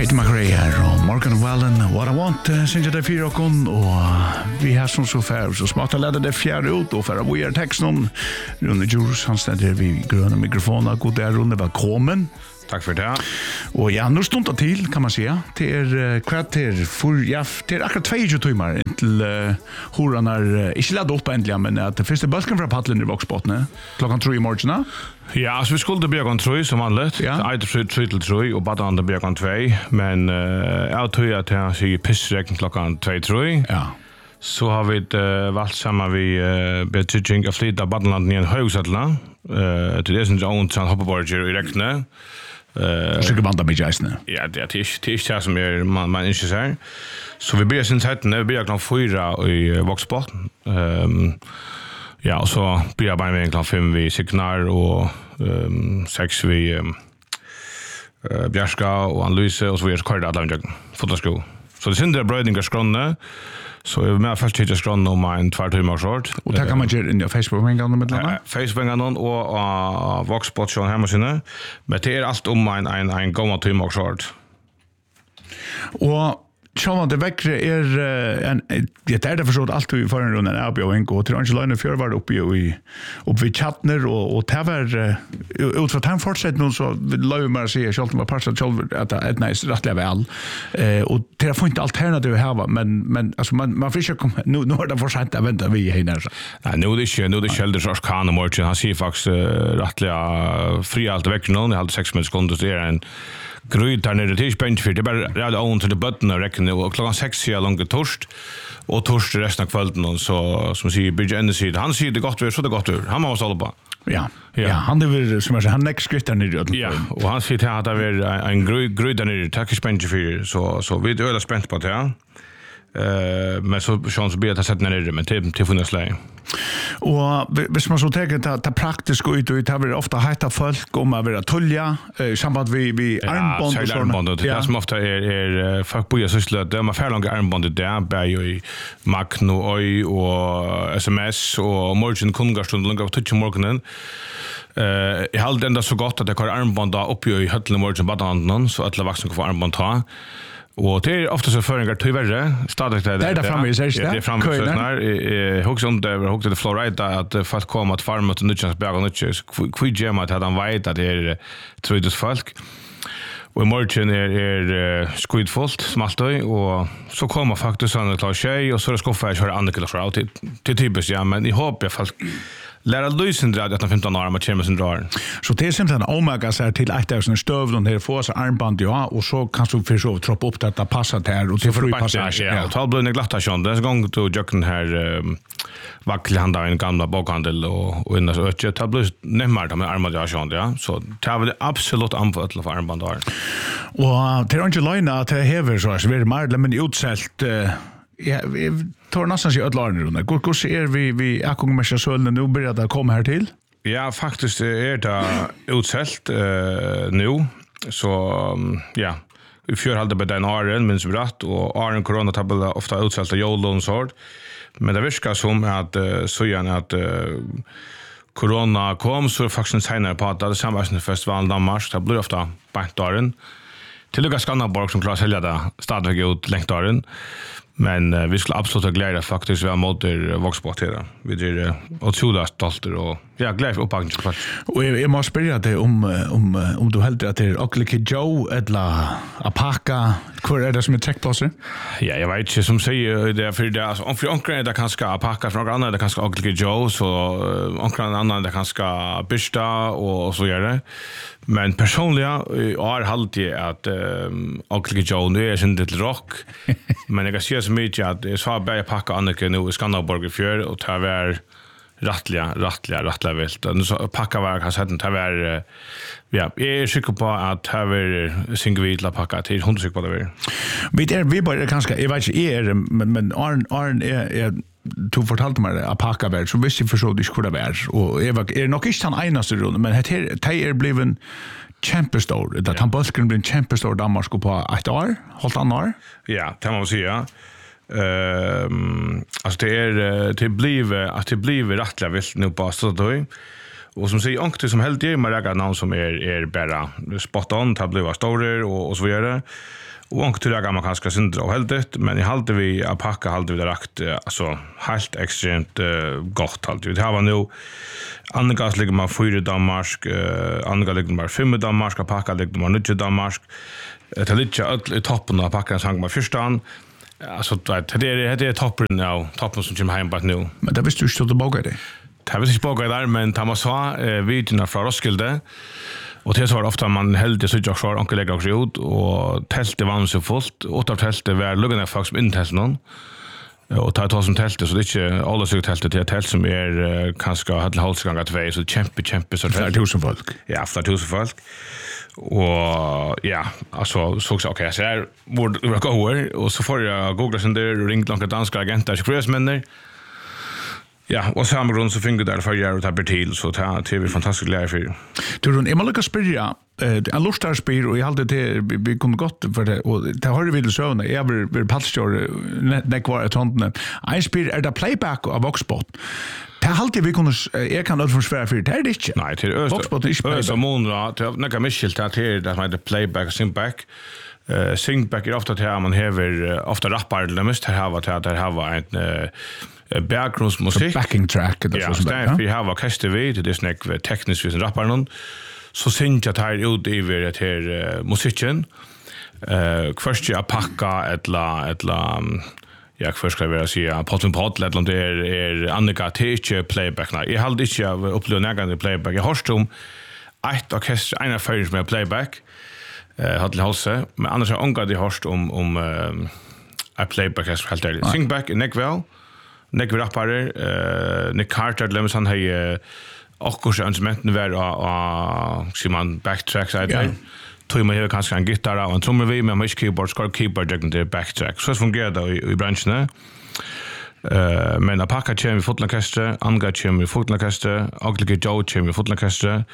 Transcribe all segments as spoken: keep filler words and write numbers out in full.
Tate McRae her og Morgan Wallen, What I Want, uh, synes jeg det fyrer åkken, og vi har som så fær, så smått å lede det fjerde ut, og for å vi er teksten, Rune Djurs, han steder vi grønne mikrofoner, god der, Rune, velkommen. Tack för det. Och ja, nu stund till kan man säga. Det är kvarter för ja, det är akkurat tjugo timmar till uh, horan är inte ladd upp äntligen, men att det första bulken från paddeln i Voxbotten klockan tre i morgonen. Ja, så vi skulle bli klockan tre som vanligt. Ja. Ett tre till tre och bara andra blir klockan två, men uh, jag tror att jag ser pissräkning klockan två tre. Ja. Så har vi uh, valt samman vi uh, betydning av flytta Badenland i en högsättla. Uh, till det som jag ont hoppaborger i räkne. Eh, så kan man da med jæsne. Ja, det er det er ikke det som er man man ikke ser. Så vi blir sin tiden, vi blir klokken fyra i Voxbot. Ehm ja, og så blir jeg bare med klokken fem vi Signar og ehm seks vi ehm uh, Bjørska og Anne-Louise og så vi er kvar alle andre fotosko. Så det synder brødninger skronne. Så jeg med først hittet skrån om en tvær timer short. Og det kan man gjøre inn i Facebook-vengene med denne? Facebook-vengene og uh, Voxbot hjemme sine. Men det er alt om en, en, en gammel timer short. Og Sjåvan, det vekkre er en, det er det forstått alt vi får en rundt en avbjøring, og til Angela Løgne Fjør var det oppe i, oppe i Tjatner, og, og det var, ut fra den fortsett nå, så la vi meg si, selv om jeg parset selv, at det er nice rettelig vel, eh, og det er funnet alternativ her, men, men altså, man, man får ikke komme, nå, nå er det for sent, jeg venter vi her. Nei, nå er det ikke, nå er det ikke Elders Orkan og Morten, han sier faktisk uh, rettelig fri alt vekkere nå, jeg hadde seks minutter sekunder, så det er en grøyd der nere, det er ikke spennende for, det er bare redd ån til det bøttene og rekkene, og klokken seks sier langt torst, og torst resten av kvelden, og så, som sier, Bridge Ende sier, han sier det godt ur, så det godt ur, han må ståle på. Ja, ja, ja han er som jeg sier, han nekker skritt der nere. Ja, og han sier til at det er en grøyd der nere, det er ikke spennende for, så, så vi er øyelig spent på det, ja. Uh, men så sånn så blir det sett nere, men til, til funnet slag. Og hvis man så tenker det, det praktiske ut, det har ofta heita folk om å være tullja, i samband vi, vi armbånd og sånn. Ja, armbånd, det er som ofta er, er folk bor i syslet, det er med færlange armbånd i det, bare jo i Magno, Oi og S M S, og morgen kungarstund, langt av tutsi morgenen. Uh, jeg hadde enda så godt at jeg har armbånd da oppi i høttene morgen badehanden, så alle vaksne kan få armbånd ta. Og det er ofte så føringer tyverre, stadig det. Det er det fremme i seg, det er fremme i seg. Jeg husker om det, jeg husker det Florida, at folk kom at farmet til Nutsjans Berg og Nutsjans, hvor gjør man at han vet at det er trøydes folk. Og i morgen er, er skudfullt, som alltid, og så kommer faktisk sånn klar tjej, og så er det skuffet jeg kjører andre kilometer av til, til typisk, ja, men jeg håper folk læra lysen drar etter femton år med kjemme sin drar. Så det er simpelthen omega seg til ett av sånne støvlen her, få seg armband, ja, og så kan du for så troppe opp dette passet her, og til fri passasje. Ja, og talbløyden er glatt av sånn. Det er en gang du gjør den her um, vakkelhandel i en gamla bokhandel og, og innan så øtje. Talbløyden nemmere med armband av sånn, ja. Så det er vel absolutt anfødt for armband av. Og til Angela Løgne at det hever så, så vi er mer eller mindre utselt, uh, ja, vi tar nesten sig ödlarna rundt. Hvor ser vi vi akkongemerska sølene nå börjar det komme her til? Ja, faktisk er det utselt uh, nå. Så, um, ja, i fjør hadde det en åren, minst bratt, og åren koronatabella ofta utselt av jolonsord. Men det virker som at uh, så gjerne at uh, corona kom, så er det faktisk en senere på at det er samverdsfestivalen i Danmark, det blir ofta bant åren. Til lykke Skanderborg som klarer å selge det stadig ut lengt åren. Men uh, vi skulle absolutt glede faktisk ved mot Voxbot her. Vi er uh, utrolig stolter og ja, glede for oppbakken til kvart. Og jeg, jeg må spørre deg om, om, om du heldur at det er Okliki Joe eller Apaka. Hvor er det som er trekk på seg? Ja, jeg vet ikke som sier det. For det altså, om for omkring er det kanskje Apaka, for noen andre er det kanskje Okliki Joe, så uh, omkring andre er det kanskje Birsta og, og så gjør det. Men personlig har alltid at um, Okliki Joe nu er sin litt rock. Men jeg kan si så mye at jeg sa bare pakka Annike nå i Skanderborg i fjør, og det var rattliga, rattliga, rattliga vilt. Nu så pakka var kan sätta det var ja, jag är säker på att det var singvitla pakka till hundra på det var. Vi är vi bara kanske jag vet inte är men men Arn Arn är är du fortalte meg at pakka var, så visste jeg forstod ikke hvor det var. Og jeg var, er nok ikke den eneste runde, men det er blevet en kjempestor. Det er tannbølken blir en kjempestor Danmark på ett år, holdt an år. Ja, det må man si, ja. Um, alltså det är det blir att det blir rättliga vilt nu på Stadøy. Och som säger onkte som helt ger mig någon som är är bara spot on, det blir stora och och så vidare. och onkel till jag man kanske syndra och helt det, men i halde vi att packa halde vi det rakt alltså helt extremt uh, gott halde vi. Det här var nu Annegas ligger man fyra i Danmark, uh, Annega ligger man fem i Danmark, och packa ligger man nio i Danmark. Det är lite öll i toppen av packan sang man första. Alltså det är det är toppen nu, toppen som kommer hem bara nu. Men det visste du inte tillbaka det. Det visste jag tillbaka där, men Thomas sa eh, videorna från Roskilde. Och det så var ofta man hellre så jag så onkel lägger också ut och tältet var så fullt. Åtta av tältet var luggande folk som inte tältet någon. Och ta ta som tältet så det är inte alla så tältet det tält som är eh, kanske hade halsgångar två så kämpe kämpe så flera tusen folk. Ja, flera tusen folk. Och ja, alltså så också okej så här borde det gå över och så får jag googla sen där och ringa långa danska agenter så frösmänner. Ja, och samma grund så fick där för jag tar till så ta det är fantastiskt läge för. Du är en lika spyrja eh en lustar spyr och jag hade det vi kunde gott för det och det har vi vill söna jag vill vill patchstore det kvar ett hånden. En spyr är det playback av Voxbot. Det har alltid vi kunde jag kan inte försvara för det är det inte. Nej, till Voxbot är inte så många till några miskilt att det där med det playback och syngback. Eh syngback är ofta till man häver ofta rappar det måste ha varit att det här var en bakgrundsmusik backing track det så där vi har orkester vid det är snack tekniskt vid rappar någon så syns jag tar ut över det här musiken eh först jag packa ettla ettla jag först ska jag säga potten pot let om det är är Annika teacher playback nej jag hade inte jag upplevde nägande playback jag hörst om ett orkester en affär med playback eh hade halse men annars har onka det hörst om om I playback as helt där singback Nick Well Nick rappare eh Nick Carter lämnas han har också instrumenten var och Simon backtracks I think tog man ju kanske en gitarr och en trummor vi med mycket keyboard ska keyboard jag det backtrack så fungerar det i branschen eh men a packa chem i fotlorkester anga chem i fotlorkester ugly Joe chem i fotlorkester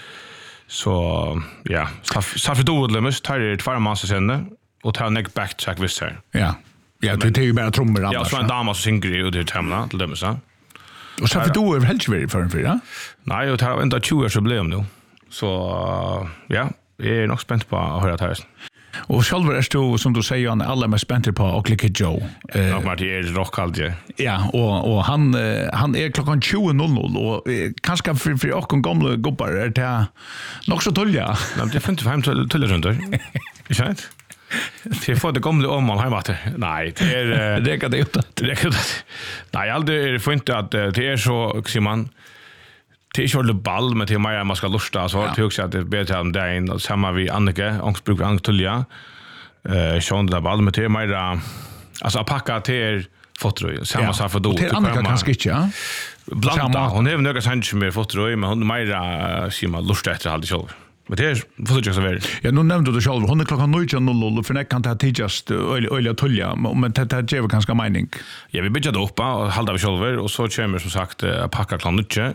så ja så för då det måste ta det två massa sen och ta Nick backtrack visst här ja ja det är ju bara trummor annars ja så en dam som synger ju det temna till dem så och så för då är helt väldigt för en för ja nej och tar inte tjugo års problem nu så ja jag är nog spänd på att höra det här. Och själv är du som du säger han alla mest spänd på och klicka Joe. Eh och Martin är rockallje. Ja, och och han han är klockan tjugo noll noll och kanske för för och gamla gubbar är det nog så tolja. Nej, det finns fem tull runt där. Är sant? Det får det gamla om man hemma. Nej, det är det kan det inte. Det kan det. Nej, aldrig är det får inte att det är så Simon det är ju ball med till mig man ska lusta så det också att det bättre än det in och samma vi Annike ångsbruk Antulja eh sjön där ball med till mig där alltså packa till fotroj samma så för då till Annike kanske inte ja blanda hon har några sanch med fotroj men hon mer schema lusta efter hade själv men det är för så väl ja nu nämnde du själv hon är klockan nio noll noll för det kan ta tid just öliga tulja men det det ger ganska mening ja vi bygger det upp och hålla vi själva och så kommer som sagt packa klockan nio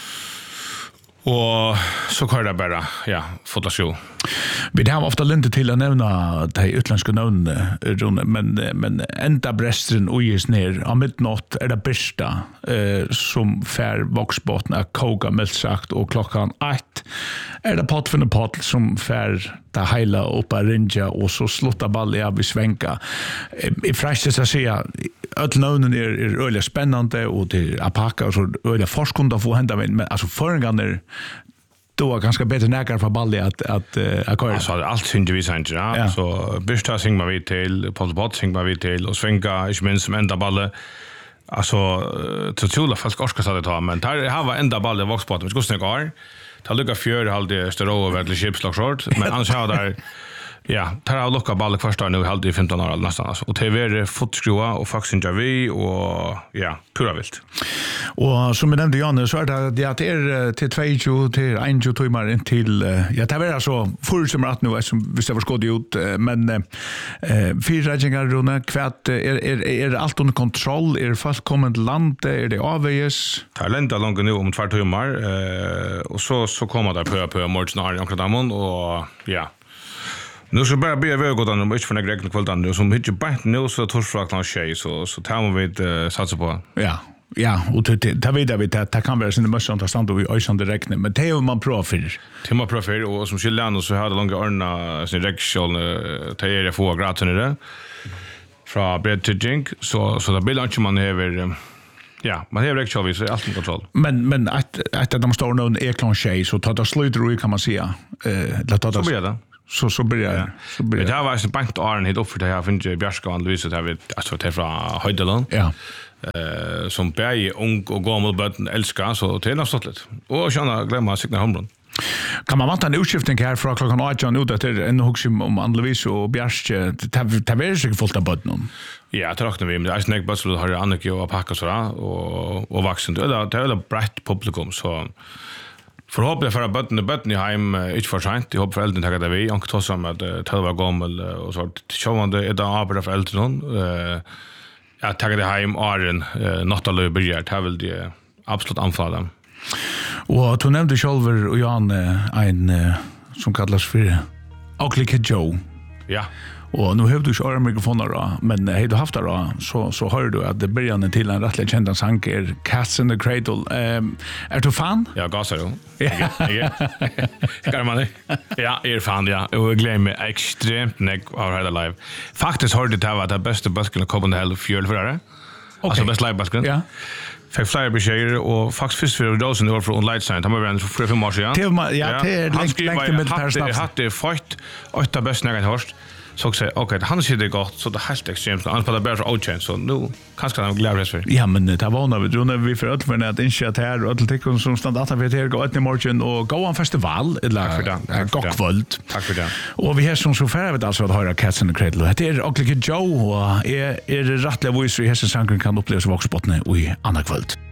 och så kör det bara ja fotashow. Vi har ofta lände till att nämna de utländska namnen men men enda brestren och just ner av midnatt är det bästa eh, som fär Voxbotna koka med sagt och klockan ett är det pot för en pot som fär ta hela upp att ringa och så slutta balja vi svänka. I fräsches att säga att namnen är är öliga spännande och det apaka och så öliga forskning att få hända men alltså förgångar då är ganska bättre näkar för balja att att att köra. Alltså allt syns vi sen ja. ja. Så bästa sing man vi till Polbot sing man vi till och svänka ich minns som enda balle. Alltså totala fast orska så det tar men där har var enda balle Voxbot. Vi ska snacka här. Ta lucka fjör halde större över till chipslagshort men annars har där ja, tar jag lucka balle första nu halde i femton år nästan alltså. Och T V fotskruva och faxen Javi och ja, pura vilt. Och som jag nämnde Janne så är det det att är till tjugo till tjugo timmar in till ja det var alltså för som att nu som vi ska skåda ut men eh fyra räddningar runt kvätt är är är allt under kontroll är fast kommande land är det avväges talenta långt nu om två timmar eh och så så kommer det på på morgonen och kladamon och ja nu så bara be över godan om inte för några kvällar nu som hittar bara nu så torsdag klockan sex så så tar vi det satsa på. Ja. Ja, och det det vet vi att det kan vara sin mössa att stanna vi ösande räkna, men det är man prova för. Det man prova för och som Chilano så hade långa örna sin räckskål ta er få gratis det. Från bread to drink så så det blir inte man över ja, man har räckskål vi så är allt under kontroll. Men men att att de står någon eklanché så tar det slutar kan man säga. Eh låt det. Så blir det. Så så blir det. Så blir det. Det var en bank Arne hit upp för det här finns ju Bjärska och Louise det vet alltså det från Höjdeland. Ja. Eh som bäj ung och gammal bötten älskar så det är något stort. Och såna glömma signa Hamrun. Kan man vanta en utskiftning här från klockan åtta nu att det är en huxim om Ann-Louise och Bjärske det det är sig fullt av bötten. Ja, det räknar vi med. Det är snägg bötten har Annike och packa så och och vuxen. Det är det är ett brett publikum så förhoppningsvis för bötten och bötten i hem inte för sent. Jag hoppas föräldrarna tar det vi och tar som att tolv år gammal och så så man det är det arbete för föräldrarna. Eh jag tar det hem Arjen Nathalie Berger det vill det absolut anfalla. Och du nämnde själver och Jan en som kallas för Ugly Joe. Ja. Och nu har du ju alla mikrofoner då, men har du haft det då så så hör du att det börjar till en rättligt känd sång är Cats in the Cradle. Ehm är du fan? Ja, gasar du. Ja. Ska man det? Ja, är fan ja. Och glömmer extremt neck av hela live. Faktiskt hörde det var det bästa basken kom den hela fjäll för det. Alltså bästa live basken. Ja. Fick flyer besked och faktiskt först för dosen år från light sign. Han var väl för fem år sedan. Ja, det är längt längt med per snaps. Jag hade fight åtta bästa när jag hörst. Så säger okej, han ser det gott så det helt extremt. Han spelar bara för outchance så nu kanske han glad för. Ja, men det var när vi tror när vi för att för att initiera här och allting som stand att vi här gå ut i morgon och gå en festival eller för det. Gott kväll. Tack för det. Och vi har som så för vet alltså att höra Cats in the Cradle. Det är Ugly Joe och är är det rättliga voice i hästen kan upplevas i Voxbotten och i andra kväll.